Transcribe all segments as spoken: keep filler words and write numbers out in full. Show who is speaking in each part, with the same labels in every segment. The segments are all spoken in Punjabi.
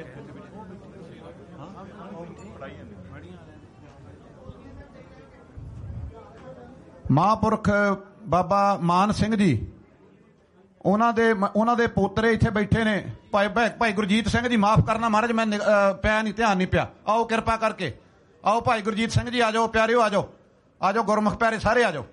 Speaker 1: ਮਹਾਂਪੁਰਖ ਬਾਬਾ ਮਾਨ ਸਿੰਘ ਜੀ, ਉਹਨਾਂ ਦੇ ਉਹਨਾਂ ਦੇ ਪੋਤਰੇ ਇੱਥੇ ਬੈਠੇ ਨੇ। ਭਾਈ ਭਾਈ ਗੁਰਜੀਤ ਸਿੰਘ ਜੀ, ਮਾਫ ਕਰਨਾ ਮਹਾਰਾਜ, ਮੈਂ ਪਿਆ ਨਹੀਂ, ਧਿਆਨ ਨਹੀਂ ਪਿਆ। ਆਓ ਕਿਰਪਾ ਕਰਕੇ ਆਓ ਭਾਈ ਗੁਰਜੀਤ ਸਿੰਘ ਜੀ, ਆ ਜਾਓ ਪਿਆਰਿਓ, ਆ ਜਾਓ ਆ ਜਾਓ ਗੁਰਮੁਖ ਪਿਆਰੇ ਸਾਰੇ ਆ ਜਾਓ।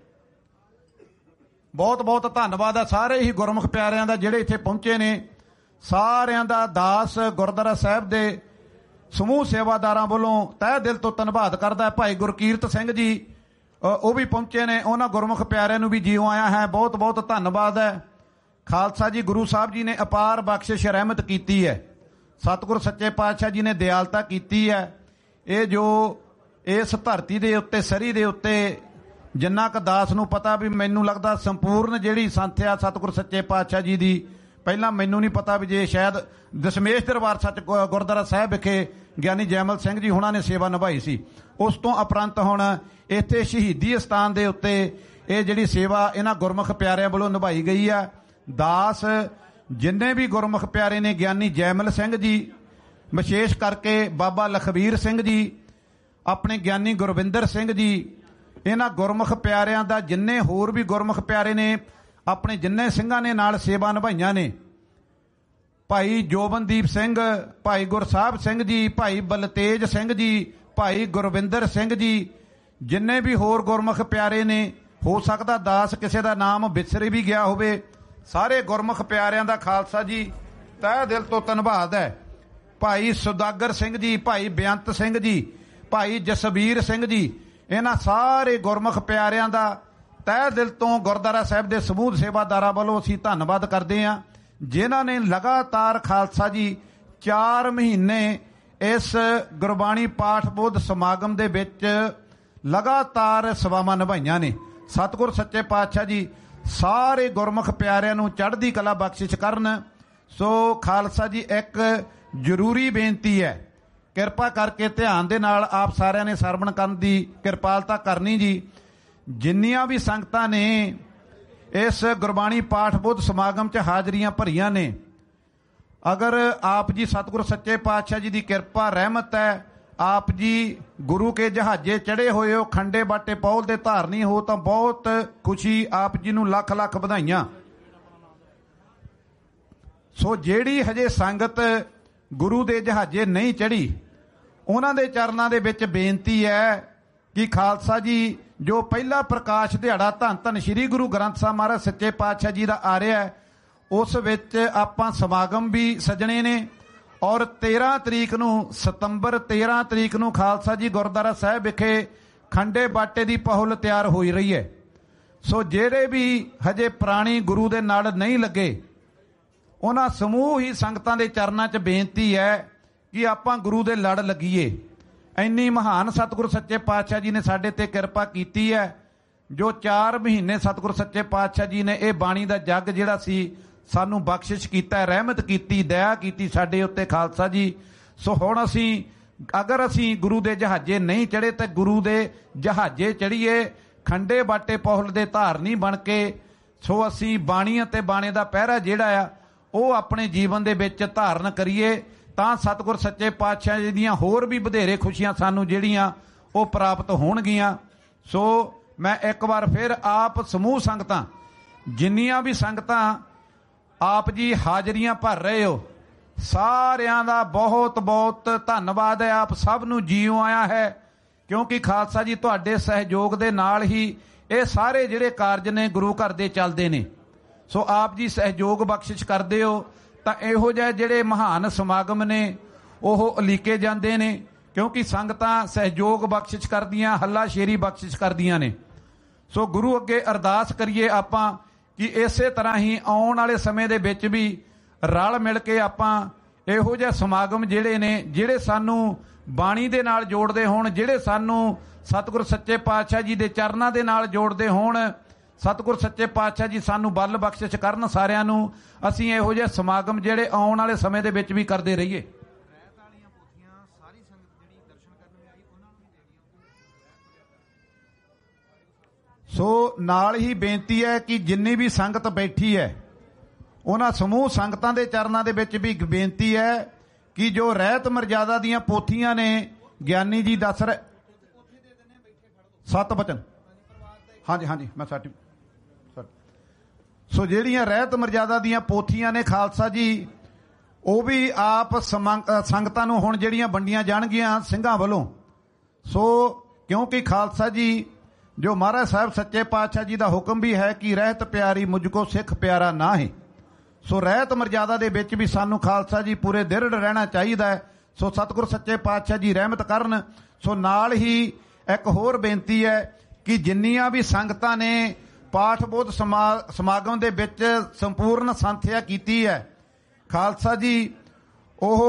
Speaker 1: ਬਹੁਤ ਬਹੁਤ ਧੰਨਵਾਦ ਆ ਸਾਰੇ ਹੀ ਗੁਰਮੁਖ ਪਿਆਰਿਆਂ ਦਾ ਜਿਹੜੇ ਇੱਥੇ ਪਹੁੰਚੇ ਨੇ। ਸਾਰਿਆਂ ਦਾ ਦਾਸ ਗੁਰਦੁਆਰਾ ਸਾਹਿਬ ਦੇ ਸਮੂਹ ਸੇਵਾਦਾਰਾਂ ਵੱਲੋਂ ਤਹਿ ਦਿਲ ਤੋਂ ਧੰਨਵਾਦ ਕਰਦਾ। ਭਾਈ ਗੁਰਕੀਰਤ ਸਿੰਘ ਜੀ ਉਹ ਵੀ ਪਹੁੰਚੇ ਨੇ, ਉਹਨਾਂ ਗੁਰਮੁਖ ਪਿਆਰਿਆਂ ਨੂੰ ਵੀ ਜੀਓ ਆਇਆ ਹੈ, ਬਹੁਤ ਬਹੁਤ ਧੰਨਵਾਦ ਹੈ। ਖਾਲਸਾ ਜੀ, ਗੁਰੂ ਸਾਹਿਬ ਜੀ ਨੇ ਅਪਾਰ ਬਖਸ਼ਿਸ਼ ਰਹਿਮਤ ਕੀਤੀ ਹੈ, ਸਤਿਗੁਰ ਸੱਚੇ ਪਾਤਸ਼ਾਹ ਜੀ ਨੇ ਦਿਆਲਤਾ ਕੀਤੀ ਹੈ। ਇਹ ਜੋ ਇਸ ਧਰਤੀ ਦੇ ਉੱਤੇ ਸਰੀ ਦੇ ਉੱਤੇ ਜਿੰਨਾ ਕੁ ਦਾਸ ਨੂੰ ਪਤਾ, ਵੀ ਮੈਨੂੰ ਲੱਗਦਾ ਸੰਪੂਰਨ ਜਿਹੜੀ ਸੰਥਿਆ ਸਤਿਗੁਰ ਸੱਚੇ ਪਾਤਸ਼ਾਹ ਜੀ ਦੀ, ਪਹਿਲਾਂ ਮੈਨੂੰ ਨਹੀਂ ਪਤਾ ਵੀ ਜੇ ਸ਼ਾਇਦ ਦਸ਼ਮੇਸ਼ ਦਰਬਾਰ ਸੱਚ ਗੁਰਦੁਆਰਾ ਸਾਹਿਬ ਵਿਖੇ ਗਿਆਨੀ ਜੈਮਲ ਸਿੰਘ ਜੀ ਹੁਣਾਂ ਨੇ ਸੇਵਾ ਨਿਭਾਈ ਸੀ। ਉਸ ਤੋਂ ਉਪਰੰਤ ਹੁਣ ਇੱਥੇ ਸ਼ਹੀਦੀ ਅਸਥਾਨ ਦੇ ਉੱਤੇ ਇਹ ਜਿਹੜੀ ਸੇਵਾ ਇਹਨਾਂ ਗੁਰਮੁਖ ਪਿਆਰਿਆਂ ਵੱਲੋਂ ਨਿਭਾਈ ਗਈ ਆ। ਦਾਸ ਜਿੰਨੇ ਵੀ ਗੁਰਮੁਖ ਪਿਆਰੇ ਨੇ, ਗਿਆਨੀ ਜੈਮਲ ਸਿੰਘ ਜੀ, ਵਿਸ਼ੇਸ਼ ਕਰਕੇ ਬਾਬਾ ਲਖਬੀਰ ਸਿੰਘ ਜੀ, ਆਪਣੇ ਗਿਆਨੀ ਗੁਰਵਿੰਦਰ ਸਿੰਘ ਜੀ, ਇਹਨਾਂ ਗੁਰਮੁਖ ਪਿਆਰਿਆਂ ਦਾ ਜਿੰਨੇ ਹੋਰ ਵੀ ਗੁਰਮੁਖ ਪਿਆਰੇ ਨੇ, ਆਪਣੇ ਜਿੰਨੇ ਸਿੰਘਾਂ ਨੇ ਨਾਲ ਸੇਵਾ ਨਿਭਾਈਆਂ ਨੇ, ਭਾਈ ਜੋਬਨਦੀਪ ਸਿੰਘ, ਭਾਈ ਗੁਰਸਾਹਿਬ ਸਿੰਘ ਜੀ, ਭਾਈ ਬਲਤੇਜ ਸਿੰਘ ਜੀ, ਭਾਈ ਗੁਰਵਿੰਦਰ ਸਿੰਘ ਜੀ, ਜਿੰਨੇ ਵੀ ਹੋਰ ਗੁਰਮੁਖ ਪਿਆਰੇ ਨੇ, ਹੋ ਸਕਦਾ ਦਾਸ ਕਿਸੇ ਦਾ ਨਾਮ ਵਿਸਰੇ ਵੀ ਗਿਆ ਹੋਵੇ। ਸਾਰੇ ਗੁਰਮੁਖ ਪਿਆਰਿਆਂ ਦਾ ਖਾਲਸਾ ਜੀ ਤਹਿ ਦਿਲ ਤੋਂ ਧੰਨਵਾਦ ਹੈ। ਭਾਈ ਸੁਦਾਗਰ ਸਿੰਘ ਜੀ, ਭਾਈ ਬੇਅੰਤ ਸਿੰਘ ਜੀ, ਭਾਈ ਜਸਵੀਰ ਸਿੰਘ ਜੀ, ਇਹਨਾਂ ਸਾਰੇ ਗੁਰਮੁਖ ਪਿਆਰਿਆਂ ਦਾ ਤਹਿ ਦਿਲ ਤੋਂ ਗੁਰਦੁਆਰਾ ਸਾਹਿਬ ਦੇ ਸਮੂਹ ਸੇਵਾਦਾਰਾਂ ਵੱਲੋਂ ਅਸੀਂ ਧੰਨਵਾਦ ਕਰਦੇ ਹਾਂ, ਜਿਨ੍ਹਾਂ ਨੇ ਲਗਾਤਾਰ ਖਾਲਸਾ ਜੀ ਚਾਰ ਮਹੀਨੇ ਇਸ ਗੁਰਬਾਣੀ ਪਾਠ ਬੋਧ ਸਮਾਗਮ ਦੇ ਵਿੱਚ ਲਗਾਤਾਰ ਸੇਵਾਵਾਂ ਨਿਭਾਈਆਂ ਨੇ। ਸਤਿਗੁਰ ਸੱਚੇ ਪਾਤਸ਼ਾਹ ਜੀ ਸਾਰੇ ਗੁਰਮੁਖ ਪਿਆਰਿਆਂ ਨੂੰ ਚੜ੍ਹਦੀ ਕਲਾ ਬਖਸ਼ਿਸ਼ ਕਰਨ। ਸੋ ਖਾਲਸਾ ਜੀ ਇੱਕ ਜ਼ਰੂਰੀ ਬੇਨਤੀ ਹੈ, ਕਿਰਪਾ ਕਰਕੇ ਧਿਆਨ ਦੇ ਨਾਲ ਆਪ ਸਾਰਿਆਂ ਨੇ ਸਰਵਣ ਕਰਨ ਦੀ ਕਿਰਪਾਲਤਾ ਕਰਨੀ ਜੀ। ਜਿੰਨੀਆਂ ਵੀ ਸੰਗਤਾਂ ਨੇ ਇਸ ਗੁਰਬਾਣੀ ਪਾਠ ਬੋਧ ਸਮਾਗਮ 'ਚ ਹਾਜ਼ਰੀਆਂ ਭਰੀਆਂ ਨੇ, ਅਗਰ ਆਪ ਜੀ ਸਤਿਗੁਰ ਸੱਚੇ ਪਾਤਸ਼ਾਹ ਜੀ ਦੀ ਕਿਰਪਾ ਰਹਿਮਤ ਹੈ, ਆਪ ਜੀ ਗੁਰੂ ਕੇ ਜਹਾਜ਼ੇ ਚੜੇ ਹੋਏ ਹੋ, ਖੰਡੇ ਬਾਟੇ ਪੌਲ ਦੇ ਧਾਰਨੀ ਹੋ, ਤਾਂ ਬਹੁਤ ਖੁਸ਼ੀ, ਆਪ ਜੀ ਨੂੰ ਲੱਖ ਲੱਖ ਵਧਾਈਆਂ। ਸੋ ਜਿਹੜੀ ਹਜੇ ਸੰਗਤ ਗੁਰੂ ਦੇ ਜਹਾਜ਼ੇ ਨਹੀਂ ਚੜੀ, ਉਹਨਾਂ ਦੇ ਚਰਨਾਂ ਦੇ ਵਿੱਚ ਬੇਨਤੀ ਹੈ ਕਿ ਖਾਲਸਾ ਜੀ ਜੋ ਪਹਿਲਾ ਪ੍ਰਕਾਸ਼ ਦਿਹਾੜਾ ਧੰਨ ਧੰਨ ਸ੍ਰੀ ਗੁਰੂ ਗ੍ਰੰਥ ਸਾਹਿਬ ਮਹਾਰਾਜ ਸੱਚੇ ਪਾਤਸ਼ਾਹ ਜੀ ਦਾ ਆ ਰਿਹਾ, ਉਸ ਵਿੱਚ ਆਪਾਂ ਸਮਾਗਮ ਵੀ ਸੱਜਣੇ ਨੇ। ਔਰ ਤੇਰਾਂ ਤਰੀਕ ਨੂੰ ਸਤੰਬਰ ਤੇਰਾਂ ਤਰੀਕ ਨੂੰ ਖਾਲਸਾ ਜੀ ਗੁਰਦੁਆਰਾ ਸਾਹਿਬ ਵਿਖੇ ਖੰਡੇ ਬਾਟੇ ਦੀ ਪਹੁਲ ਤਿਆਰ ਹੋਈ ਰਹੀ ਹੈ। ਸੋ ਜਿਹੜੇ ਵੀ ਹਜੇ ਪ੍ਰਾਣੀ ਗੁਰੂ ਦੇ ਨਾਲ ਨਹੀਂ ਲੱਗੇ, ਉਹਨਾਂ ਸਮੂਹ ਹੀ ਸੰਗਤਾਂ ਦੇ ਚਰਨਾਂ 'ਚ ਬੇਨਤੀ ਹੈ ਕਿ ਆਪਾਂ ਗੁਰੂ ਦੇ ਲੜ ਲੱਗੀਏ। ਇੰਨੀ ਮਹਾਨ ਸਤਿਗੁਰ ਸੱਚੇ ਪਾਤਸ਼ਾਹ ਜੀ ਨੇ ਸਾਡੇ ਤੇ ਕਿਰਪਾ ਕੀਤੀ ਹੈ, ਜੋ ਚਾਰ ਮਹੀਨੇ ਸਤਿਗੁਰ ਸੱਚੇ ਪਾਤਸ਼ਾਹ ਜੀ ਨੇ ਇਹ ਬਾਣੀ ਦਾ ਜੱਗ ਜਿਹੜਾ ਸੀ ਸਾਨੂੰ ਬਖਸ਼ਿਸ਼ ਕੀਤਾ, ਰਹਿਮਤ ਕੀਤੀ, ਦਇਆ ਕੀਤੀ ਸਾਡੇ ਉੱਤੇ ਖਾਲਸਾ ਜੀ। ਸੋ ਹੁਣ ਅਸੀਂ ਅਗਰ ਅਸੀਂ ਗੁਰੂ ਦੇ ਜਹਾਜ਼ੇ ਨਹੀਂ ਚੜੇ ਤਾਂ ਗੁਰੂ ਦੇ ਜਹਾਜ਼ੇ ਚੜੀਏ, ਖੰਡੇ ਬਾਟੇ ਪਹੁਲ ਦੇ ਧਾਰਨੀ ਬਣ ਕੇ। ਸੋ ਅਸੀਂ ਬਾਣੀ ਅਤੇ ਬਾਣੇ ਦਾ ਪਹਿਰਾ ਜਿਹੜਾ ਆ ਉਹ ਆਪਣੇ ਜੀਵਨ ਦੇ ਵਿੱਚ ਧਾਰਨ ਕਰੀਏ, ਤਾਂ ਸਤਿਗੁਰ ਸੱਚੇ ਪਾਤਸ਼ਾਹ ਜੀ ਦੀਆਂ ਹੋਰ ਵੀ ਵਧੇਰੇ ਖੁਸ਼ੀਆਂ ਸਾਨੂੰ ਜਿਹੜੀਆਂ ਉਹ ਪ੍ਰਾਪਤ ਹੋਣਗੀਆਂ। ਸੋ ਮੈਂ ਇੱਕ ਵਾਰ ਫਿਰ ਆਪ ਸਮੂਹ ਸੰਗਤਾਂ, ਜਿੰਨੀਆਂ ਵੀ ਸੰਗਤਾਂ ਆਪ ਜੀ ਹਾਜ਼ਰੀਆਂ ਭਰ ਰਹੇ ਹੋ, ਸਾਰਿਆਂ ਦਾ ਬਹੁਤ ਬਹੁਤ ਧੰਨਵਾਦ ਹੈ। ਆਪ ਸਭ ਨੂੰ ਜੀਓ ਆਇਆ ਹੈ, ਕਿਉਂਕਿ ਖਾਲਸਾ ਜੀ ਤੁਹਾਡੇ ਸਹਿਯੋਗ ਦੇ ਨਾਲ ਹੀ ਇਹ ਸਾਰੇ ਜਿਹੜੇ ਕਾਰਜ ਨੇ ਗੁਰੂ ਘਰ ਦੇ ਚੱਲਦੇ ਨੇ। ਸੋ ਆਪ ਜੀ ਸਹਿਯੋਗ ਬਖਸ਼ਿਸ਼ ਕਰਦੇ ਹੋ ਤਾਂ ਇਹੋ ਜਿਹੇ ਜਿਹੜੇ ਮਹਾਨ ਸਮਾਗਮ ਨੇ ਉਹ ਉਲੀਕੇ ਜਾਂਦੇ ਨੇ, ਕਿਉਂਕਿ ਸੰਗਤਾਂ ਸਹਿਯੋਗ ਬਖਸ਼ਿਸ਼ ਕਰਦੀਆਂ, ਹੱਲਾ ਸ਼ੇਰੀ ਬਖਸ਼ਿਸ਼ ਕਰਦੀਆਂ ਨੇ। ਸੋ ਗੁਰੂ ਅੱਗੇ ਅਰਦਾਸ ਕਰੀਏ ਆਪਾਂ ਕਿ ਇਸੇ ਤਰ੍ਹਾਂ ਹੀ ਆਉਣ ਵਾਲੇ ਸਮੇਂ ਦੇ ਵਿੱਚ ਵੀ ਰਲ ਮਿਲ ਕੇ ਆਪਾਂ ਇਹੋ ਜਿਹੇ ਸਮਾਗਮ ਜਿਹੜੇ ਨੇ, ਜਿਹੜੇ ਸਾਨੂੰ ਬਾਣੀ ਦੇ ਨਾਲ ਜੋੜਦੇ ਹੋਣ, ਜਿਹੜੇ ਸਾਨੂੰ ਸਤਿਗੁਰ ਸੱਚੇ ਪਾਤਸ਼ਾਹ ਜੀ ਦੇ ਚਰਨਾਂ ਦੇ ਨਾਲ ਜੋੜਦੇ ਹੋਣ, ਸਤਿਗੁਰ ਸੱਚੇ ਪਾਤਸ਼ਾਹ ਜੀ ਸਾਨੂੰ ਬਲ ਬਖਸ਼ਿਸ਼ ਕਰਨ ਸਾਰਿਆਂ ਨੂੰ। ਅਸੀਂ ਇਹੋ ਜਿਹੇ ਸਮਾਗਮ ਜਿਹੜੇ ਆਉਣ ਵਾਲੇ ਸਮੇਂ ਦੇ ਵਿੱਚ ਵੀ ਕਰਦੇ ਰਹੀਏ। ਸੋ ਨਾਲ ਹੀ ਬੇਨਤੀ ਹੈ ਕਿ ਜਿੰਨੀ ਵੀ ਸੰਗਤ ਬੈਠੀ ਹੈ, ਉਹਨਾਂ ਸਮੂਹ ਸੰਗਤਾਂ ਦੇ ਚਰਨਾਂ ਦੇ ਵਿੱਚ ਵੀ ਬੇਨਤੀ ਹੈ ਕਿ ਜੋ ਰਹਿਤ ਮਰਜ਼ਾਦਾ ਦੀਆਂ ਪੋਥੀਆਂ ਨੇ ਗਿਆਨੀ ਜੀ ਦੱਸ ਰਹੇ ਸੱਤ ਬਚਨ ਹਾਂਜੀ ਹਾਂਜੀ ਮੈਂ ਸਾਡੀ ਸੋ ਜਿਹੜੀਆਂ ਰਹਿਤ ਮਰਜ਼ਾਦਾ ਦੀਆਂ ਪੋਥੀਆਂ ਨੇ ਖਾਲਸਾ ਜੀ ਉਹ ਵੀ ਆਪ ਸੰਗਤਾਂ ਨੂੰ ਹੁਣ ਜਿਹੜੀਆਂ ਵੰਡੀਆਂ ਜਾਣਗੀਆਂ ਸਿੰਘਾਂ ਵੱਲੋਂ। ਸੋ ਕਿਉਂਕਿ ਖਾਲਸਾ ਜੀ ਜੋ ਮਹਾਰਾਜ ਸਾਹਿਬ ਸੱਚੇ ਪਾਤਸ਼ਾਹ ਜੀ ਦਾ ਹੁਕਮ ਵੀ ਹੈ ਕਿ ਰਹਿਤ ਪਿਆਰੀ ਮੁਝਕੋ ਸਿੱਖ ਪਿਆਰਾ ਨਾ ਹੈ। ਸੋ ਰਹਿਤ ਮਰਜ਼ਾਦਾ ਦੇ ਵਿੱਚ ਵੀ ਸਾਨੂੰ ਖਾਲਸਾ ਜੀ ਪੂਰੇ ਦ੍ਰਿੜ ਰਹਿਣਾ ਚਾਹੀਦਾ ਹੈ। ਸੋ ਸਤਿਗੁਰ ਸੱਚੇ ਪਾਤਸ਼ਾਹ ਜੀ ਰਹਿਮਤ ਕਰਨ। ਸੋ ਨਾਲ ਹੀ ਇੱਕ ਹੋਰ ਬੇਨਤੀ ਹੈ ਕਿ ਜਿੰਨੀਆਂ ਵੀ ਸੰਗਤਾਂ ਨੇ ਪਾਠ ਬੋਧ ਸਮਾਗਮ ਦੇ ਵਿੱਚ ਸੰਪੂਰਨ ਸੰਥਿਆ ਕੀਤੀ ਹੈ ਖਾਲਸਾ ਜੀ ਉਹ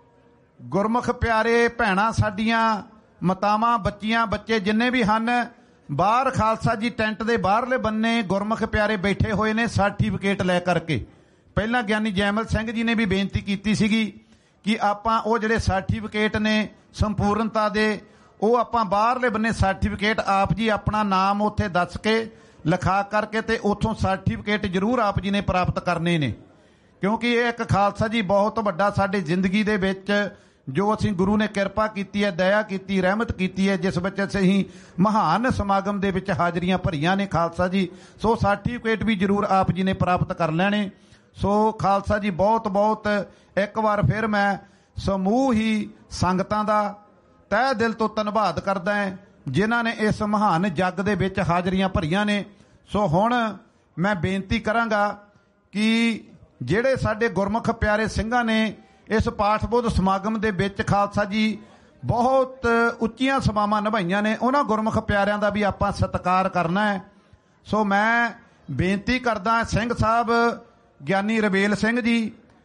Speaker 1: ਗੁਰਮੁਖ ਪਿਆਰੇ ਭੈਣਾਂ ਸਾਡੀਆਂ ਮਾਤਾਵਾਂ ਬੱਚੀਆਂ ਬੱਚੇ ਜਿੰਨੇ ਵੀ ਹਨ ਬਾਹਰ ਖਾਲਸਾ ਜੀ ਟੈਂਟ ਦੇ ਬਾਹਰਲੇ ਬੰਨੇ ਗੁਰਮੁਖ ਪਿਆਰੇ ਬੈਠੇ ਹੋਏ ਨੇ ਸਰਟੀਫਿਕੇਟ ਲੈ ਕਰਕੇ। ਪਹਿਲਾਂ ਗਿਆਨੀ ਜੈਮਲ ਸਿੰਘ ਜੀ ਨੇ ਵੀ ਬੇਨਤੀ ਕੀਤੀ ਸੀਗੀ ਕਿ ਆਪਾਂ ਉਹ ਜਿਹੜੇ ਸਰਟੀਫਿਕੇਟ ਨੇ ਸੰਪੂਰਨਤਾ ਦੇ ਉਹ ਆਪਾਂ ਬਾਹਰਲੇ ਬੰਨੇ ਸਰਟੀਫਿਕੇਟ ਆਪ ਜੀ ਆਪਣਾ ਨਾਮ ਉੱਥੇ ਦੱਸ ਕੇ ਲਿਖਾ ਕਰਕੇ ਤੇ ਉੱਥੋਂ ਸਰਟੀਫਿਕੇਟ ਜ਼ਰੂਰ ਆਪ ਜੀ ਨੇ ਪ੍ਰਾਪਤ ਕਰਨੇ ਨੇ ਕਿਉਂਕਿ ਇਹ ਇੱਕ ਖਾਲਸਾ ਜੀ ਬਹੁਤ ਵੱਡਾ ਸਾਡੇ ਜ਼ਿੰਦਗੀ ਦੇ ਵਿੱਚ ਜੋ ਅਸੀਂ ਗੁਰੂ ਨੇ ਕਿਰਪਾ ਕੀਤੀ ਹੈ ਦਇਆ ਕੀਤੀ ਰਹਿਮਤ ਕੀਤੀ ਹੈ ਜਿਸ ਵਿੱਚ ਅਸੀਂ ਮਹਾਨ ਸਮਾਗਮ ਦੇ ਵਿੱਚ ਹਾਜ਼ਰੀਆਂ ਭਰੀਆਂ ਨੇ ਖਾਲਸਾ ਜੀ। ਸੋ ਸਰਟੀਫਿਕੇਟ ਵੀ ਜ਼ਰੂਰ ਆਪ ਜੀ ਨੇ ਪ੍ਰਾਪਤ ਕਰ ਲੈਣੇ। ਸੋ ਖਾਲਸਾ ਜੀ ਬਹੁਤ ਬਹੁਤ ਇੱਕ ਵਾਰ ਫਿਰ ਮੈਂ ਸਮੂਹ ਹੀ ਸੰਗਤਾਂ ਦਾ ਤਹਿ ਦਿਲ ਤੋਂ ਧੰਨਵਾਦ ਕਰਦਾ ਹਾਂ ਜਿਨ੍ਹਾਂ ਨੇ ਇਸ ਮਹਾਨ ਜੱਗ ਦੇ ਵਿੱਚ ਹਾਜ਼ਰੀਆਂ ਭਰੀਆਂ ਨੇ। ਸੋ ਹੁਣ ਮੈਂ ਬੇਨਤੀ ਕਰਾਂਗਾ ਕਿ ਜਿਹੜੇ ਸਾਡੇ ਗੁਰਮੁਖ ਪਿਆਰੇ ਸਿੰਘਾਂ ਨੇ ਇਸ ਪਾਠ-ਬੋਧ ਸਮਾਗਮ ਦੇ ਵਿੱਚ ਖਾਲਸਾ ਜੀ ਬਹੁਤ ਉੱਚੀਆਂ ਸੇਵਾਵਾਂ ਨਿਭਾਈਆਂ ਨੇ ਉਹਨਾਂ ਗੁਰਮੁਖ ਪਿਆਰਿਆਂ ਦਾ ਵੀ ਆਪਾਂ ਸਤਿਕਾਰ ਕਰਨਾ ਹੈ। ਸੋ ਮੈਂ ਬੇਨਤੀ ਕਰਦਾ ਸਿੰਘ ਸਾਹਿਬ ਗਿਆਨੀ ਰਵੇਲ ਸਿੰਘ ਜੀ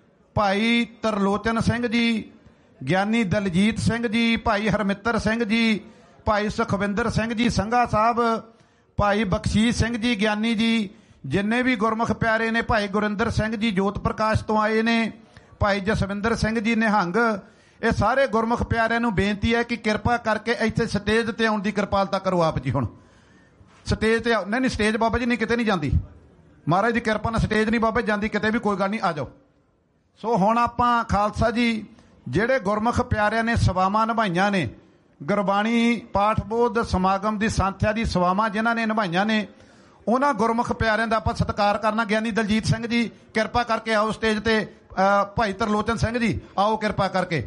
Speaker 1: ਭਾਈ ਤਰਲੋਚਨ ਸਿੰਘ ਜੀ ਗਿਆਨੀ ਦਲਜੀਤ ਸਿੰਘ ਜੀ ਭਾਈ ਹਰਮਿੱਤਰ ਸਿੰਘ ਜੀ ਭਾਈ ਸੁਖਵਿੰਦਰ ਸਿੰਘ ਜੀ ਸੰਘਾ ਸਾਹਿਬ ਭਾਈ ਬਖਸ਼ੀਸ਼ ਸਿੰਘ ਜੀ ਗਿਆਨੀ ਜੀ ਜਿੰਨੇ ਵੀ ਗੁਰਮੁਖ ਪਿਆਰੇ ਨੇ ਭਾਈ ਗੁਰਿੰਦਰ ਸਿੰਘ ਜੀ ਜੋਤ ਪ੍ਰਕਾਸ਼ ਤੋਂ ਆਏ ਨੇ ਭਾਈ ਜਸਵਿੰਦਰ ਸਿੰਘ ਜੀ ਨਿਹੰਗ ਇਹ ਸਾਰੇ ਗੁਰਮੁਖ ਪਿਆਰਿਆਂ ਨੂੰ ਬੇਨਤੀ ਹੈ ਕਿ ਕਿਰਪਾ ਕਰਕੇ ਇੱਥੇ ਸਟੇਜ ਤੇ ਆਉਣ ਦੀ ਕਿਰਪਾਲਤਾ ਕਰੋ ਆਪ ਜੀ। ਹੁਣ ਸਟੇਜ ਤੇ ਨਹੀਂ ਨਹੀਂ ਸਟੇਜ ਬਾਬਾ ਜੀ ਨਹੀਂ ਕਿਤੇ ਨਹੀਂ ਜਾਂਦੀ ਮਹਾਰਾਜ ਦੀ ਕਿਰਪਾ ਨਾਲ ਸਟੇਜ ਨਹੀਂ ਬਾਬਾ ਜਾਂਦੀ ਕਿਤੇ ਵੀ ਕੋਈ ਗੱਲ ਨਹੀਂ ਆ ਜਾਓ। ਸੋ ਹੁਣ ਆਪਾਂ ਖਾਲਸਾ ਜੀ ਜਿਹੜੇ ਗੁਰਮੁਖ ਪਿਆਰਿਆਂ ਨੇ ਸੇਵਾਵਾਂ ਨਿਭਾਈਆਂ ਨੇ ਗੁਰਬਾਣੀ ਪਾਠ ਬੋਧ ਸਮਾਗਮ ਦੀ ਸੰਥਿਆ ਦੀ ਸੇਵਾਵਾਂ ਜਿਨ੍ਹਾਂ ਨੇ ਨਿਭਾਈਆਂ ਨੇ ਉਹਨਾਂ ਗੁਰਮੁਖ ਪਿਆਰਿਆਂ ਦਾ ਆਪਾਂ ਸਤਿਕਾਰ ਕਰਨਾ। ਗਿਆਨੀ ਦਲਜੀਤ ਸਿੰਘ ਜੀ ਕਿਰਪਾ ਕਰਕੇ ਆਓ ਸਟੇਜ ਤੇ। ਭਾਈ ਤਰਲੋਚਨ ਸਿੰਘ ਜੀ ਆਓ ਕਿਰਪਾ ਕਰਕੇ।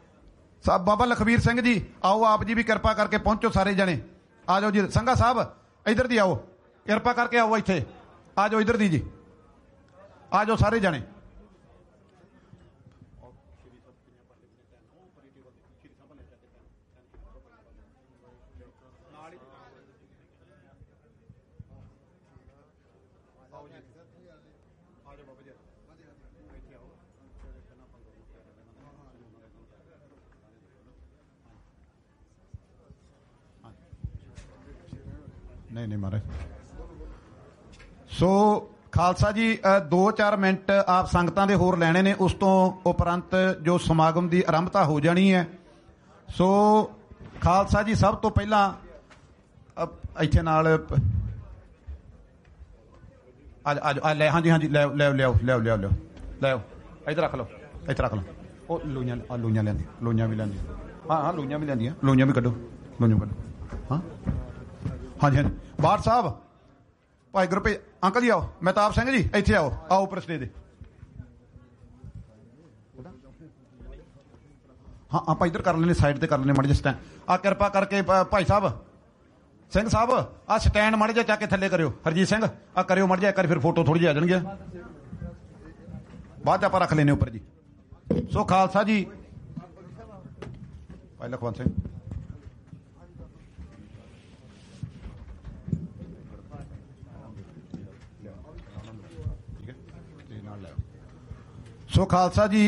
Speaker 1: ਬਾਬਾ ਲਖਬੀਰ ਸਿੰਘ ਜੀ ਆਓ ਆਪ ਜੀ ਵੀ ਕਿਰਪਾ ਕਰਕੇ ਪਹੁੰਚੋ ਸਾਰੇ ਜਣੇ ਆ ਜਾਓ ਜੀ। ਸੰਘਾ ਸਾਹਿਬ ਇੱਧਰ ਦੀ ਆਓ ਕਿਰਪਾ ਕਰਕੇ ਆਓ ਇੱਥੇ ਆ ਜਾਓ ਇੱਧਰ ਦੀ ਜੀ ਆ ਜਾਓ ਸਾਰੇ ਜਣੇ। ਨਹੀਂ ਨਹੀਂ ਮਹਾਰਾਜ। ਸੋ ਖਾਲਸਾ ਜੀ ਦੋ ਚਾਰ ਮਿੰਟ ਆਪ ਸੰਗਤਾਂ ਦੇ ਹੋਰ ਲੈਣੇ ਨੇ ਉਸ ਤੋਂ ਉਪਰੰਤ ਜੋ ਸਮਾਗਮ ਦੀ ਆਰੰਭਤਾ ਹੋ ਜਾਣੀ ਹੈ। ਸੋ ਖਾਲਸਾ ਜੀ ਸਭ ਤੋਂ ਪਹਿਲਾਂ ਇੱਥੇ ਨਾਲ ਅੱਜ ਲੈ ਹਾਂਜੀ ਹਾਂਜੀ ਲੈ ਲਿਓ ਲਿਓ ਲਿਓ ਲਿਓ ਲਿਓ ਲਿਓ ਇੱਧਰ ਰੱਖ ਲਓ ਇੱਥੇ ਰੱਖ ਲਓ। ਉਹ ਲੂਈਆਂ ਲੂਈਆਂ ਲੈਂਦੀ ਲੂਈਆਂ ਵੀ ਲੈਂਦੀ ਹਾਂ ਹਾਂ ਲੂਈਆਂ ਵੀ ਲੈਂਦੀਆਂ ਲੂਈਆਂ ਵੀ ਕੱਢੋ ਲੂਈਆਂ ਕੱਢੋ ਹਾਂ ਹਾਂਜੀ ਹਾਂਜੀ। ਬਾਰ ਸਾਹਿਬ ਭਾਈ ਗੁਰਪ੍ਰੀਤ ਅੰਕਲ ਜੀ ਆਓ ਮਹਿਤਾਬ ਸਿੰਘ ਜੀ ਇੱਥੇ ਆਓ ਆਓ ਉੱਪਰ ਸਟੇਜ ਦੇ ਹਾਂ ਆਪਾਂ ਇੱਧਰ ਕਰ ਲੈਣੇ ਸਾਈਡ ਤੇ ਕਰ ਲੈਣੇ ਮਾੜੇ ਜਿਹਾ ਸਟੈਂਡ ਆ ਕਿਰਪਾ ਕਰਕੇ ਭਾਈ ਸਾਹਿਬ ਸਿੰਘ ਸਾਹਿਬ ਆ ਸਟੈਂਡ ਮਾੜੇ ਜਿਹਾ ਚੱਕ ਕੇ ਥੱਲੇ ਕਰਿਓ। ਹਰਜੀਤ ਸਿੰਘ ਆ ਕਰਿਓ ਮਾੜੇ ਜਿਹਾ ਇੱਕ ਵਾਰੀ ਫਿਰ ਫੋਟੋ ਥੋੜੀ ਜਿਹੀ ਆ ਜਾਣਗੀਆਂ ਬਾਅਦ ਚ ਆਪਾਂ ਰੱਖ ਲੈਣੇ ਉੱਪਰ ਜੀ। ਸੋ ਖਾਲਸਾ ਜੀ ਭਾਈ ਲਖਵੰਤ ਸਿੰਘ ਸੋ ਖਾਲਸਾ ਜੀ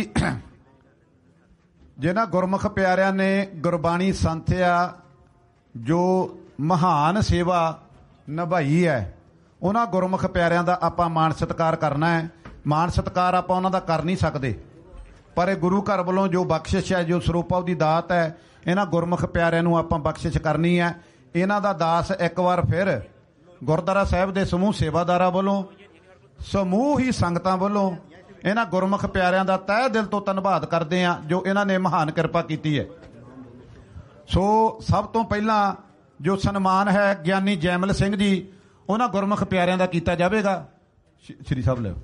Speaker 1: ਜਿਹਨਾਂ ਗੁਰਮੁਖ ਪਿਆਰਿਆਂ ਨੇ ਗੁਰਬਾਣੀ ਸੰਥਿਆ ਜੋ ਮਹਾਨ ਸੇਵਾ ਨਿਭਾਈ ਹੈ ਉਹਨਾਂ ਗੁਰਮੁਖ ਪਿਆਰਿਆਂ ਦਾ ਆਪਾਂ ਮਾਣ ਸਤਿਕਾਰ ਕਰਨਾ ਹੈ। ਮਾਣ ਸਤਿਕਾਰ ਆਪਾਂ ਉਹਨਾਂ ਦਾ ਕਰ ਨਹੀਂ ਸਕਦੇ ਪਰ ਇਹ ਗੁਰੂ ਘਰ ਵੱਲੋਂ ਜੋ ਬਖਸ਼ਿਸ਼ ਹੈ ਜੋ ਸਰੂਪਾਂ ਦੀ ਦਾਤ ਹੈ ਇਹਨਾਂ ਗੁਰਮੁਖ ਪਿਆਰਿਆਂ ਨੂੰ ਆਪਾਂ ਬਖਸ਼ਿਸ਼ ਕਰਨੀ ਹੈ। ਇਹਨਾਂ ਦਾ ਦਾਸ ਇੱਕ ਵਾਰ ਫਿਰ ਗੁਰਦੁਆਰਾ ਸਾਹਿਬ ਦੇ ਸਮੂਹ ਸੇਵਾਦਾਰਾਂ ਵੱਲੋਂ ਸਮੂਹ ਹੀ ਸੰਗਤਾਂ ਵੱਲੋਂ ਇਹਨਾਂ ਗੁਰਮੁਖ ਪਿਆਰਿਆਂ ਦਾ ਤਹਿ ਦਿਲ ਤੋਂ ਧੰਨਵਾਦ ਕਰਦੇ ਹਾਂ ਜੋ ਇਹਨਾਂ ਨੇ ਮਹਾਨ ਕਿਰਪਾ ਕੀਤੀ ਹੈ। ਸੋ ਸਭ ਤੋਂ ਪਹਿਲਾਂ ਜੋ ਸਨਮਾਨ ਹੈ ਗਿਆਨੀ ਜੈਮਲ ਸਿੰਘ ਜੀ, ਉਹਨਾਂ ਗੁਰਮੁਖ ਪਿਆਰਿਆਂ ਦਾ ਕੀਤਾ ਜਾਵੇਗਾ। ਸ਼੍ਰੀ ਸਾਹਿਬ ਲਿਓ,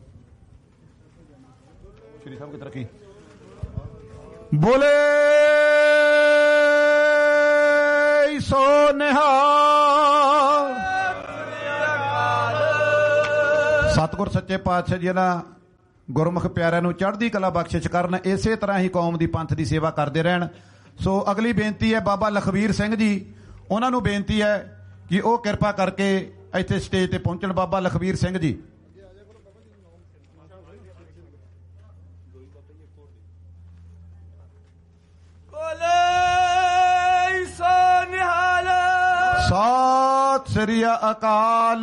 Speaker 1: ਸ਼੍ਰੀ ਸਾਹਿਬ ਕੀ ਤਰੱਕੀ ਬੋਲੇ ਸੋ ਨਿਹਾਲ। ਸਤਿਗੁਰ ਸੱਚੇ ਪਾਤਸ਼ਾਹ ਜੀ ਇਹਨਾਂ ਗੁਰਮੁਖ ਪਿਆਰਿਆਂ ਨੂੰ ਚੜ੍ਹਦੀ ਕਲਾ ਬਖਸ਼ਿਸ਼ ਕਰਨ, ਇਸੇ ਤਰ੍ਹਾਂ ਹੀ ਕੌਮ ਦੀ ਪੰਥ ਦੀ ਸੇਵਾ ਕਰਦੇ ਰਹਿਣ। ਸੋ ਅਗਲੀ ਬੇਨਤੀ ਹੈ ਬਾਬਾ ਲਖਬੀਰ ਸਿੰਘ ਜੀ, ਉਹਨਾਂ ਨੂੰ ਬੇਨਤੀ ਹੈ ਕਿ ਉਹ ਕਿਰਪਾ ਕਰਕੇ ਇੱਥੇ ਸਟੇਜ ਤੇ ਪਹੁੰਚਣ। ਬਾਬਾ ਲਖਬੀਰ ਸਿੰਘ ਜੀ। ਸਤਿ ਸ੍ਰੀ ਅਕਾਲ।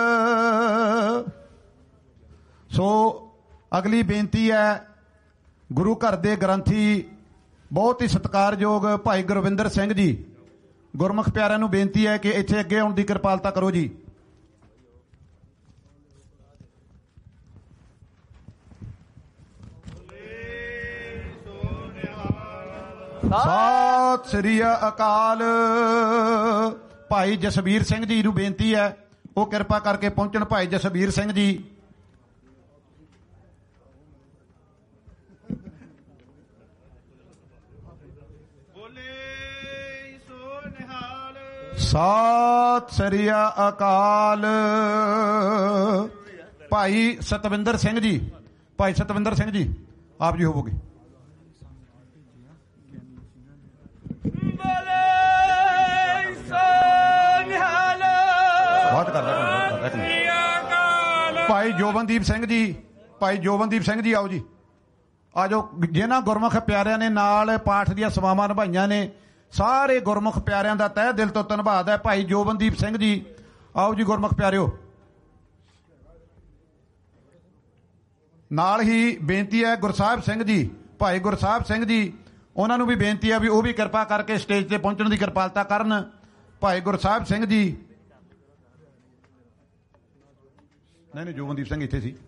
Speaker 1: ਸੋ ਅਗਲੀ ਬੇਨਤੀ ਹੈ ਗੁਰੂ ਘਰ ਦੇ ਗ੍ਰੰਥੀ ਬਹੁਤ ਹੀ ਸਤਿਕਾਰਯੋਗ ਭਾਈ ਗੁਰਵਿੰਦਰ ਸਿੰਘ ਜੀ, ਗੁਰਮੁਖ ਪਿਆਰਿਆਂ ਨੂੰ ਬੇਨਤੀ ਹੈ ਕਿ ਇੱਥੇ ਅੱਗੇ ਆਉਣ ਦੀ ਕਿਰਪਾਲਤਾ ਕਰੋ ਜੀ। ਸਤਿ ਸ੍ਰੀ ਅਕਾਲ। ਭਾਈ ਜਸਵੀਰ ਸਿੰਘ ਜੀ ਨੂੰ ਬੇਨਤੀ ਹੈ ਉਹ ਕਿਰਪਾ ਕਰਕੇ ਪਹੁੰਚਣ। ਭਾਈ ਜਸਵੀਰ ਸਿੰਘ ਜੀ। ਸਤਿ ਸ੍ਰੀ ਅਕਾਲ। ਭਾਈ ਸਤਵਿੰਦਰ ਸਿੰਘ ਜੀ, ਭਾਈ ਸਤਵਿੰਦਰ ਸਿੰਘ ਜੀ ਆਪ ਜੀ ਹੋਵੋਗੇ। ਬਹੁਤ ਕਰਦਾ ਭਾਈ ਜੋਬਨਦੀਪ ਸਿੰਘ ਜੀ, ਭਾਈ ਜੋਬਨਦੀਪ ਸਿੰਘ ਜੀ ਆਓ ਜੀ, ਆ ਜਾਓ। ਜਿਹਨਾਂ ਗੁਰਮੁਖ ਪਿਆਰਿਆਂ ਨੇ ਨਾਲ ਪਾਠ ਦੀਆਂ ਸੇਵਾਵਾਂ ਨਿਭਾਈਆਂ ਨੇ, ਸਾਰੇ ਗੁਰਮੁਖ ਪਿਆਰਿਆਂ ਦਾ ਤਹਿ ਦਿਲ ਤੋਂ ਧੰਨਵਾਦ ਹੈ। ਭਾਈ ਜੋਬਨਦੀਪ ਸਿੰਘ ਜੀ ਆਓ ਜੀ ਗੁਰਮੁਖ ਪਿਆਰਿਓ। ਨਾਲ ਹੀ ਬੇਨਤੀ ਹੈ ਗੁਰਸਾਹਿਬ ਸਿੰਘ ਜੀ, ਭਾਈ ਗੁਰਸਾਹਿਬ ਸਿੰਘ ਜੀ, ਉਹਨਾਂ ਨੂੰ ਵੀ ਬੇਨਤੀ ਹੈ ਵੀ ਉਹ ਵੀ ਕਿਰਪਾ ਕਰਕੇ ਸਟੇਜ ਤੇ ਪਹੁੰਚਣ ਦੀ ਕਿਰਪਾਲਤਾ ਕਰਨ। ਭਾਈ ਗੁਰਸਾਹਿਬ ਸਿੰਘ ਜੀ। ਨਹੀਂ ਨਹੀਂ ਜੋਬਨਦੀਪ ਸਿੰਘ ਇੱਥੇ ਸੀ।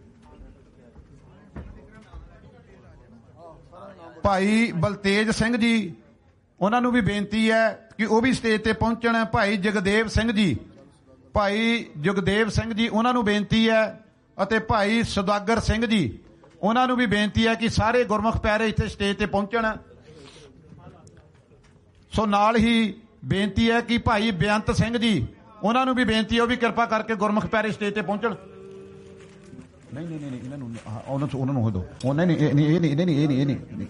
Speaker 1: ਭਾਈ ਬਲਤੇਜ ਸਿੰਘ ਜੀ, ਉਹਨਾਂ ਨੂੰ ਵੀ ਬੇਨਤੀ ਹੈ ਕਿ ਉਹ ਵੀ ਸਟੇਜ ਤੇ ਪਹੁੰਚਣ। ਭਾਈ ਜਗਦੇਵ ਸਿੰਘ ਜੀ, ਭਾਈ ਜਗਦੇਵ ਸਿੰਘ ਜੀ, ਉਹਨਾਂ ਨੂੰ ਬੇਨਤੀ ਹੈ। ਅਤੇ ਭਾਈ ਸੁਦਾਗਰ ਸਿੰਘ ਜੀ, ਉਹਨਾਂ ਨੂੰ ਵੀ ਬੇਨਤੀ ਹੈ ਕਿ ਸਾਰੇ ਗੁਰਮੁਖ ਪਿਆਰੇ ਇੱਥੇ ਸਟੇਜ ਤੇ ਪਹੁੰਚਣ। ਸੋ ਨਾਲ ਹੀ ਬੇਨਤੀ ਹੈ ਕਿ ਭਾਈ ਬੇਅੰਤ ਸਿੰਘ ਜੀ, ਉਹਨਾਂ ਨੂੰ ਵੀ ਬੇਨਤੀ ਹੈ ਉਹ ਵੀ ਕਿਰਪਾ ਕਰਕੇ ਗੁਰਮੁਖ ਪਿਆਰੇ ਸਟੇਜ ਤੇ ਪਹੁੰਚਣ। ਨਹੀਂ ਨਹੀਂ ਨਹੀਂ ਇਹਨਾਂ ਨੂੰ ਉਹਨਾਂ ਨੂੰ ਉਹਨਾਂ ਨੂੰ ਹੋ ਦਿਓ। ਉਹ ਨਹੀਂ ਨਹੀਂ ਇਹ ਨਹੀਂ ਇਹ ਨਹੀਂ ਇਹ ਨਹੀਂ ਇਹ ਨਹੀਂ।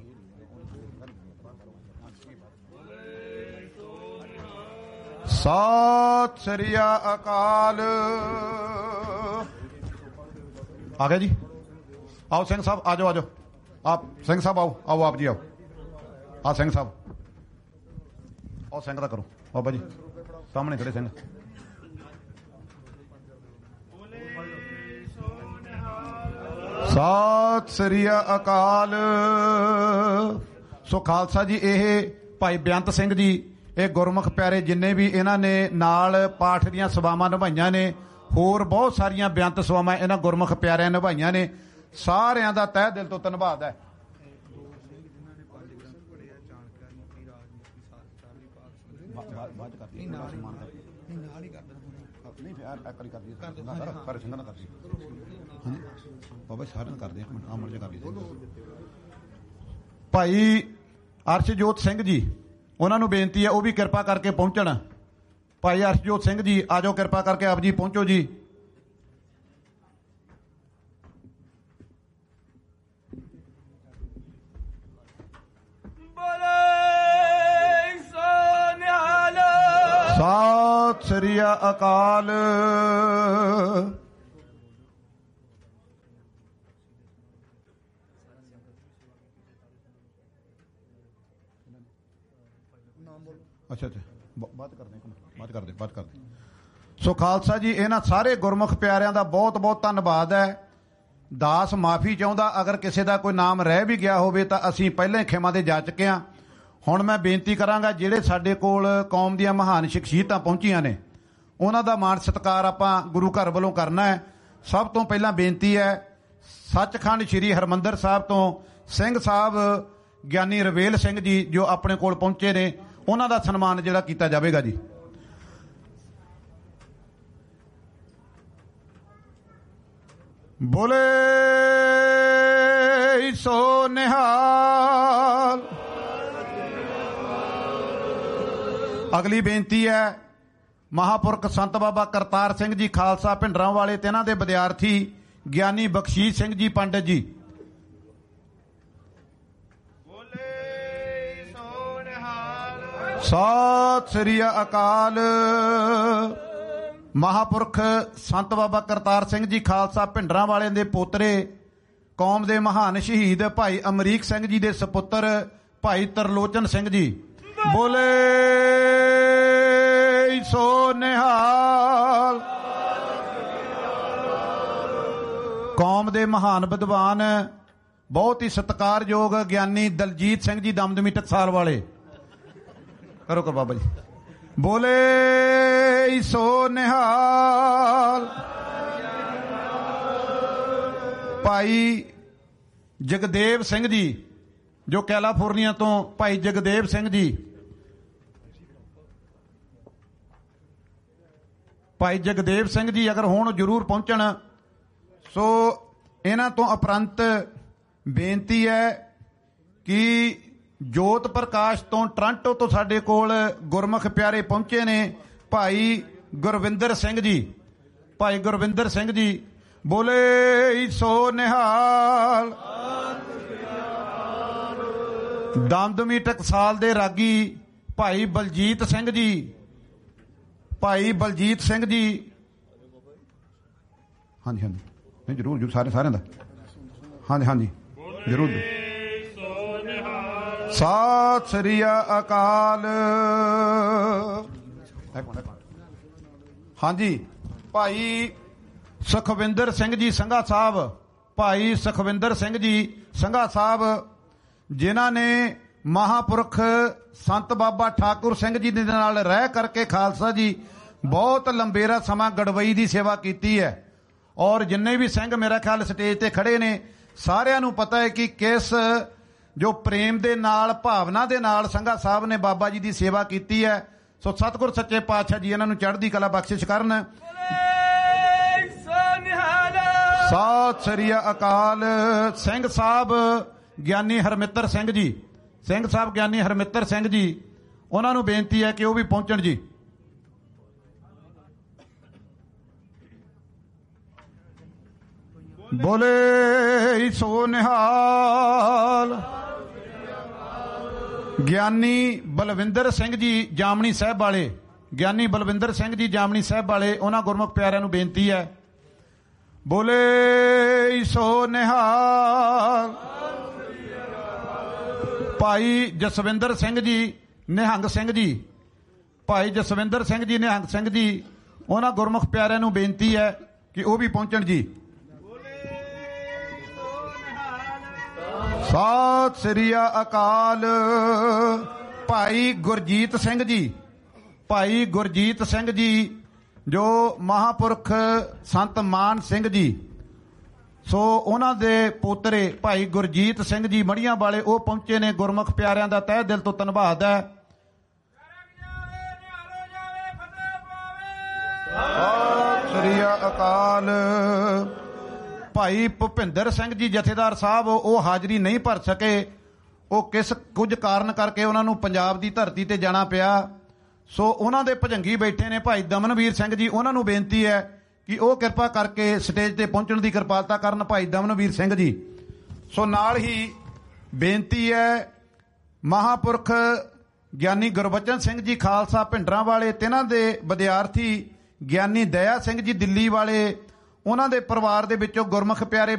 Speaker 1: ਸਤਿ ਸ੍ਰੀ ਅਕਾਲ। ਆ ਗਏ ਜੀ, ਆਓ ਸਿੰਘ ਸਾਹਿਬ ਆ ਜਾਓ, ਆ ਜਾਓ ਆਪ ਸਿੰਘ ਸਾਹਿਬ ਆਓ, ਆਓ ਆਪ ਜੀ ਆਓ। ਆ ਸਿੰਘ ਸਾਹਿਬ ਆਓ, ਸਿੰਘ ਦਾ ਕਰੋ ਬਾਬਾ ਜੀ ਸਾਹਮਣੇ ਖੜੇ ਸਿੰਘ। ਸਤਿ ਸ੍ਰੀ ਅਕਾਲ। ਸੋ ਖਾਲਸਾ ਜੀ, ਇਹ ਭਾਈ ਬੇਅੰਤ ਸਿੰਘ ਜੀ, ਇਹ ਗੁਰਮੁਖ ਪਿਆਰੇ ਜਿੰਨੇ ਵੀ ਇਹਨਾਂ ਨੇ ਨਾਲ ਪਾਠ ਦੀਆਂ ਸੇਵਾਵਾਂ ਨਿਭਾਈਆਂ ਨੇ, ਹੋਰ ਬਹੁਤ ਸਾਰੀਆਂ ਬੇਅੰਤ ਸੇਵਾਵਾਂ ਇਹਨਾਂ ਗੁਰਮੁਖ ਪਿਆਰਿਆਂ ਨਿਭਾਈਆਂ ਨੇ, ਸਾਰਿਆਂ ਦਾ ਤਹਿ ਦਿਲ ਤੋਂ ਧੰਨਵਾਦ ਹੈ। ਭਾਈ ਅਰਸ਼ਜੋਤ ਸਿੰਘ ਜੀ, ਉਹਨਾਂ ਨੂੰ ਬੇਨਤੀ ਹੈ ਉਹ ਵੀ ਕਿਰਪਾ ਕਰਕੇ ਪਹੁੰਚਣ। ਭਾਈ ਅਰਸ਼ਜੋਤ ਸਿੰਘ ਜੀ ਆ ਜਾਓ, ਕਿਰਪਾ ਕਰਕੇ ਆਪ ਜੀ ਪਹੁੰਚੋ ਜੀ। ਸਤਿ ਸ੍ਰੀ ਅਕਾਲ। ਅੱਛਾ ਅੱਛਾ ਬਾਤ ਕਰਦੇ ਬਾਤ ਕਰਦੇ ਬਾਤ ਕਰਦੇ ਸੋ ਖਾਲਸਾ ਜੀ, ਇਹਨਾਂ ਸਾਰੇ ਗੁਰਮੁਖ ਪਿਆਰਿਆਂ ਦਾ ਬਹੁਤ ਬਹੁਤ ਧੰਨਵਾਦ ਹੈ। ਦਾਸ ਮਾਫੀ ਚਾਹੁੰਦਾ ਅਗਰ ਕਿਸੇ ਦਾ ਕੋਈ ਨਾਮ ਰਹਿ ਵੀ ਗਿਆ ਹੋਵੇ ਤਾਂ ਅਸੀਂ ਪਹਿਲਾਂ ਹੀ ਖਿਮਾ ਦੇ ਜਾ ਚੁੱਕੇ ਹਾਂ। ਹੁਣ ਮੈਂ ਬੇਨਤੀ ਕਰਾਂਗਾ ਜਿਹੜੇ ਸਾਡੇ ਕੋਲ ਕੌਮ ਦੀਆਂ ਮਹਾਨ ਸ਼ਖਸੀਅਤਾਂ ਪਹੁੰਚੀਆਂ ਨੇ, ਉਹਨਾਂ ਦਾ ਮਾਣ ਸਤਿਕਾਰ ਆਪਾਂ ਗੁਰੂ ਘਰ ਵੱਲੋਂ ਕਰਨਾ ਹੈ। ਸਭ ਤੋਂ ਪਹਿਲਾਂ ਬੇਨਤੀ ਹੈ ਸੱਚਖੰਡ ਸ੍ਰੀ ਹਰਿਮੰਦਰ ਸਾਹਿਬ ਤੋਂ ਸਿੰਘ ਸਾਹਿਬ ਗਿਆਨੀ ਰਵੇਲ ਸਿੰਘ ਜੀ ਜੋ ਆਪਣੇ ਕੋਲ ਪਹੁੰਚੇ ਨੇ, ਉਹਨਾਂ ਦਾ ਸਨਮਾਨ ਜਿਹੜਾ ਕੀਤਾ ਜਾਵੇਗਾ ਜੀ। ਬੋਲੇ ਸੋ ਨਿਹਾਲ। ਅਗਲੀ ਬੇਨਤੀ ਹੈ ਮਹਾਂਪੁਰਖ ਸੰਤ ਬਾਬਾ ਕਰਤਾਰ ਸਿੰਘ ਜੀ ਖਾਲਸਾ ਭਿੰਡਰਾਂ ਵਾਲੇ ਤੇ ਇਹਨਾਂ ਦੇ ਵਿਦਿਆਰਥੀ ਗਿਆਨੀ ਬਖਸ਼ੀਸ਼ ਸਿੰਘ ਜੀ ਪੰਡਿਤ ਜੀ। ਸਤਿ ਸ੍ਰੀ ਅਕਾਲ। ਮਹਾਂਪੁਰਖ ਸੰਤ ਬਾਬਾ ਕਰਤਾਰ ਸਿੰਘ ਜੀ ਖਾਲਸਾ ਭਿੰਡਰਾਂ ਵਾਲੇ ਦੇ ਪੋਤਰੇ, ਕੌਮ ਦੇ ਮਹਾਨ ਸ਼ਹੀਦ ਭਾਈ ਅਮਰੀਕ ਸਿੰਘ ਜੀ ਦੇ ਸਪੁੱਤਰ ਭਾਈ ਤਰਲੋਚਨ ਸਿੰਘ ਜੀ। ਬੋਲੇ ਸੋ ਨਿਹਾਲ। ਕੌਮ ਦੇ ਮਹਾਨ ਵਿਦਵਾਨ, ਬਹੁਤ ਹੀ ਸਤਿਕਾਰਯੋਗ ਗਿਆਨੀ ਦਲਜੀਤ ਸਿੰਘ ਜੀ ਦਮਦਮੀ ਟਕਸਾਲ ਵਾਲੇ। ਕਰੋ ਕਰ ਬਾਬਾ ਜੀ। ਬੋਲੇ ਸੋ ਨਿਹਾਲ। ਭਾਈ ਜਗਦੇਵ ਸਿੰਘ ਜੀ ਜੋ ਕੈਲੀਫੋਰਨੀਆ ਤੋਂ, ਭਾਈ ਜਗਦੇਵ ਸਿੰਘ ਜੀ, ਭਾਈ ਜਗਦੇਵ ਸਿੰਘ ਜੀ ਅਗਰ ਹੋਣ ਜ਼ਰੂਰ ਪਹੁੰਚਣ। ਸੋ ਇਹਨਾਂ ਤੋਂ ਉਪਰੰਤ ਬੇਨਤੀ ਹੈ ਕਿ ਜੋਤ ਪ੍ਰਕਾਸ਼ ਤੋਂ ਟੋਰਾਂਟੋ ਤੋਂ ਸਾਡੇ ਕੋਲ ਗੁਰਮੁਖ ਪਿਆਰੇ ਪਹੁੰਚੇ ਨੇ ਭਾਈ ਗੁਰਵਿੰਦਰ ਸਿੰਘ ਜੀ। ਭਾਈ ਗੁਰਵਿੰਦਰ ਸਿੰਘ ਜੀ ਬੋਲੇ ਸੋ ਨਿਹਾਲ। ਦਮਦਮੀ ਟਕਸਾਲ ਦੇ ਰਾਗੀ ਭਾਈ ਬਲਜੀਤ ਸਿੰਘ ਜੀ। ਭਾਈ ਬਲਜੀਤ ਸਿੰਘ ਜੀ ਹਾਂਜੀ ਹਾਂਜੀ ਨਹੀਂ ਜ਼ਰੂਰ ਜ਼ਰੂਰ ਸਾਰੇ ਸਾਰਿਆਂ ਦਾ ਹਾਂਜੀ ਹਾਂਜੀ ਜ਼ਰੂਰ। ਸਤਿ ਸ੍ਰੀ ਅਕਾਲ। ਹਾਂਜੀ ਭਾਈ ਸੁਖਵਿੰਦਰ ਸਿੰਘ ਜੀ ਸੰਘਾ ਸਾਹਿਬ। ਭਾਈ ਸੁਖਵਿੰਦਰ ਸਿੰਘ ਜੀ ਸੰਘਾ ਸਾਹਿਬ ਜਿਨ੍ਹਾਂ ਨੇ ਮਹਾਂਪੁਰਖ ਸੰਤ ਬਾਬਾ ਠਾਕੁਰ ਸਿੰਘ ਜੀ ਦੇ ਨਾਲ ਰਹਿ ਕਰਕੇ ਖਾਲਸਾ ਜੀ ਬਹੁਤ ਲੰਬੇਰਾ ਸਮਾਂ ਗੜਵਈ ਦੀ ਸੇਵਾ ਕੀਤੀ ਹੈ। ਔਰ ਜਿੰਨੇ ਵੀ ਸਿੰਘ ਮੇਰਾ ਖਿਆਲ ਸਟੇਜ ਤੇ ਖੜੇ ਨੇ ਸਾਰਿਆਂ ਨੂੰ ਪਤਾ ਹੈ ਕਿ ਕਿਸ ਜੋ ਪ੍ਰੇਮ ਦੇ ਨਾਲ, ਭਾਵਨਾ ਦੇ ਨਾਲ ਸੰਘਾ ਸਾਹਿਬ ਨੇ ਬਾਬਾ ਜੀ ਦੀ ਸੇਵਾ ਕੀਤੀ ਹੈ। ਸੋ ਸਤਿਗੁਰ ਸੱਚੇ ਪਾਤਸ਼ਾਹ ਜੀ ਇਹਨਾਂ ਨੂੰ ਚੜ੍ਹਦੀ ਕਲਾ ਬਖਸ਼ਿਸ਼ ਕਰਨ। ਸਤਿ ਸ੍ਰੀ ਅਕਾਲ। ਸਿੰਘ ਸਾਹਿਬ ਗਿਆਨੀ ਹਰਮਿੱਤਰ ਸਿੰਘ ਜੀ, ਸਿੰਘ ਸਾਹਿਬ ਗਿਆਨੀ ਹਰਮਿੱਤਰ ਸਿੰਘ ਜੀ, ਉਹਨਾਂ ਨੂੰ ਬੇਨਤੀ ਹੈ ਕਿ ਉਹ ਵੀ ਪਹੁੰਚਣ ਜੀ। ਬੋਲੇ ਸੋ ਨਿਹਾਲ। ਗਿਆਨੀ ਬਲਵਿੰਦਰ ਸਿੰਘ ਜੀ ਜਾਮਣੀ ਸਾਹਿਬ ਵਾਲੇ, ਗਿਆਨੀ ਬਲਵਿੰਦਰ ਸਿੰਘ ਜੀ ਜਾਮਣੀ ਸਾਹਿਬ ਵਾਲੇ, ਉਹਨਾਂ ਗੁਰਮੁਖ ਪਿਆਰਿਆਂ ਨੂੰ ਬੇਨਤੀ ਹੈ ਬੋਲੇ ਸੋ ਨਿਹਾਲ। ਭਾਈ ਜਸਵਿੰਦਰ ਸਿੰਘ ਜੀ ਨਿਹੰਗ ਸਿੰਘ ਜੀ, ਭਾਈ ਜਸਵਿੰਦਰ ਸਿੰਘ ਜੀ ਨਿਹੰਗ ਸਿੰਘ ਜੀ, ਉਹਨਾਂ ਗੁਰਮੁਖ ਪਿਆਰਿਆਂ ਨੂੰ ਬੇਨਤੀ ਹੈ ਕਿ ਉਹ ਵੀ ਪਹੁੰਚਣ ਜੀ। ਸਤਿ ਸ੍ਰੀ ਅਕਾਲ। ਭਾਈ ਗੁਰਜੀਤ ਸਿੰਘ ਜੀ, ਭਾਈ ਗੁਰਜੀਤ ਸਿੰਘ ਜੀ ਜੋ ਮਹਾਂਪੁਰਖ ਸੰਤ ਮਾਨ ਸਿੰਘ ਜੀ, ਸੋ ਉਹਨਾਂ ਦੇ ਪੋਤਰੇ ਭਾਈ ਗੁਰਜੀਤ ਸਿੰਘ ਜੀ ਮੜੀਆਂ ਵਾਲੇ, ਉਹ ਪਹੁੰਚੇ ਨੇ। ਗੁਰਮੁਖ ਪਿਆਰਿਆਂ ਦਾ ਤਹਿ ਦਿਲ ਤੋਂ ਧੰਨਵਾਦ ਹੈ। ਸਤਿ ਸ੍ਰੀ ਅਕਾਲ। ਭਾਈ ਭੁਪਿੰਦਰ ਸਿੰਘ ਜੀ ਜਥੇਦਾਰ ਸਾਹਿਬ, ਉਹ ਹਾਜ਼ਰੀ ਨਹੀਂ ਭਰ ਸਕੇ। ਉਹ ਕਿਸ ਕੁਝ ਕਾਰਨ ਕਰਕੇ ਉਹਨਾਂ ਨੂੰ ਪੰਜਾਬ ਦੀ ਧਰਤੀ ਤੇ ਜਾਣਾ ਪਿਆ। ਸੋ ਉਹਨਾਂ ਦੇ ਭਜੰਗੀ ਬੈਠੇ ਨੇ ਭਾਈ ਦਮਨਵੀਰ ਸਿੰਘ ਜੀ, ਉਹਨਾਂ ਨੂੰ ਬੇਨਤੀ ਹੈ ਕਿ ਉਹ ਕਿਰਪਾ ਕਰਕੇ ਸਟੇਜ ਤੇ ਪਹੁੰਚਣ ਦੀ ਕਿਰਪਾਲਤਾ ਕਰਨ, ਭਾਈ ਦਮਨਵੀਰ ਸਿੰਘ ਜੀ। ਸੋ ਨਾਲ ਹੀ ਬੇਨਤੀ ਹੈ ਮਹਾਂਪੁਰਖ ਗਿਆਨੀ ਗੁਰਬਚਨ ਸਿੰਘ ਜੀ ਖਾਲਸਾ ਭਿੰਡਰਾਂ ਵਾਲੇ ਤੇ ਇਹਨਾਂ ਦੇ ਵਿਦਿਆਰਥੀ ਗਿਆਨੀ ਦਇਆ ਸਿੰਘ ਜੀ ਦਿੱਲੀ ਵਾਲੇ, ਉਹਨਾਂ ਦੇ ਪਰਿਵਾਰ ਦੇ ਵਿੱਚੋਂ ਗੁਰਮੁਖ ਪਿਆਰੇ